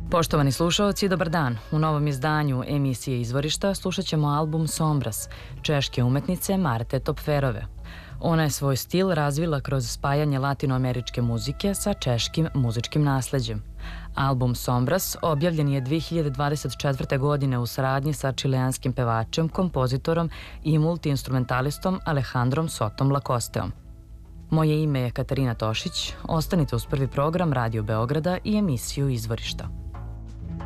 Poštovani slušaoci, dobar dan. U novom izdanju emisije Izvorišta slušat ćemo album Sombras, češke umetnice Marte Topferove. Ona je svoj stil razvila kroz spajanje latinoameričke muzike sa češkim muzičkim nasleđem. Album Sombras objavljen je 2024. godine u saradnji sa čileanskim pevačem, kompozitorom i multiinstrumentalistom Alejandrom Sotom Lacosteom. Moje ime je Katarina Tošić. Ostanite uz prvi program Radio Beograda i emisiju Izvorišta.